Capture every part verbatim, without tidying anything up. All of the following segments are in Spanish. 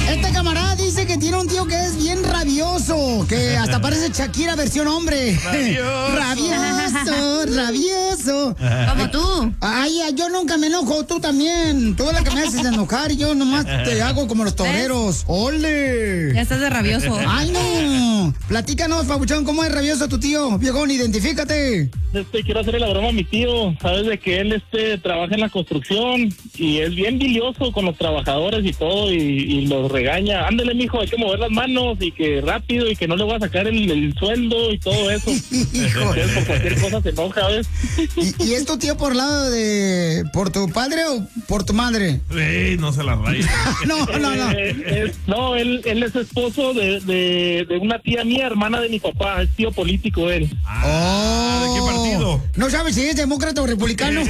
Este camarada dice que tiene un tío que es bien rabioso, que hasta parece Shakira versión hombre. Rabioso. Rabioso, rabioso. Como tú. Ay, yo nunca me enojo, tú también. Tú eres la que me haces enojar y yo nomás te hago como los toreros. ¡Ole! Ya estás de rabioso. ¡Ay, no! Platícanos, papuchón, ¿cómo es rabioso tu tío? Viejón, identifícate. Este, quiero hacerle la broma a mi tío. Sabes de que él este trabaja en la construcción y es bien bilioso con los trabajadores y todo, y, y los regaña. Ándale, mijo, hay que mover las manos y que rápido y que no le voy a sacar el, el sueldo y todo eso. Entonces, por cualquier cosa se enoja, ¿ves? ¿Y, ¿Y es tu tío por lado de... por tu padre o por tu madre? Ey, no se la raya. No, no, no. Eh, es- no, él, él es esposo de, de, de una tía mía, hermana de mi papá. Es tío político él. Ah, ¿de qué partido? No sabes si es demócrata o republicano.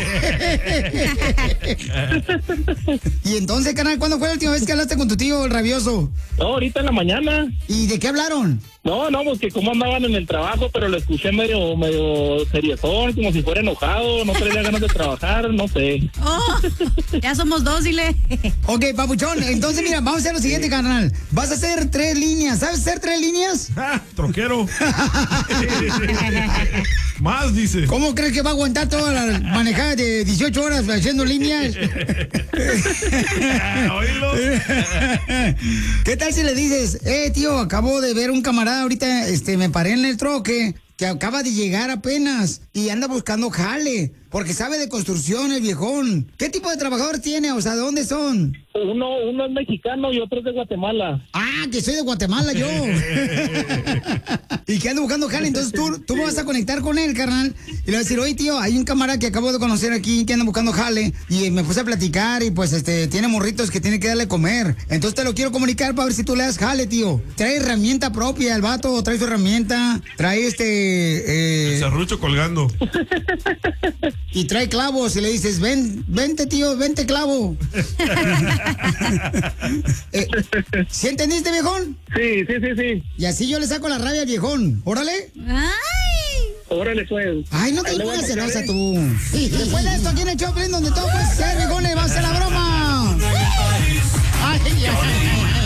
Y entonces, canal, ¿cuándo fue la última vez que hablaste con tu tío, el rabioso? No, ahorita en la mañana. ¿Y de qué hablaron? No, no, pues que cómo andaban en el trabajo, pero lo escuché medio, medio seriezón, como si fuera enojado, no traía ganas de trabajar, no sé. Oh, ya somos dos, dile. Ok, papuchón, entonces mira, vamos a hacer lo siguiente, carnal. Vas a hacer tres líneas. ¿Sabes hacer tres líneas? Ah, troquero. Más, dice. ¿Cómo crees que va a aguantar toda la manejada de dieciocho horas haciendo líneas? Oílo. ¿Qué tal si le dices, eh, tío, acabo de ver un camarada ahorita, este, me paré en el troque, que acaba de llegar apenas y anda buscando jale, porque sabe de construcción el viejón. ¿Qué tipo de trabajador tiene? O sea, ¿de dónde son? Uno, uno es mexicano y otro es de Guatemala. Ah, que soy de Guatemala yo. Y que ando buscando jale, entonces tú, tú me vas a conectar con él, carnal, y le vas a decir, oye, tío, hay un camarada que acabo de conocer aquí que anda buscando jale, y me puse a platicar, y pues, este, tiene morritos que tiene que darle a comer. Entonces te lo quiero comunicar para ver si tú le das jale, tío. Trae herramienta propia, el vato trae su herramienta, trae este... El Eh, serrucho colgando. y trae clavos, y le dices, ven, vente, tío, vente, clavo. eh, ¿Sí entendiste, viejón? Sí, sí, sí, sí. Y así yo le saco la rabia al viejón. Órale. Ay. Órale, pues. Ay, no te Ahí le voy a pongas marcar, celosa ¿eh? tú. Después de esto aquí en el Choplin, donde todo puede ser, viejones, va a ser la broma. Ay, ay, ay.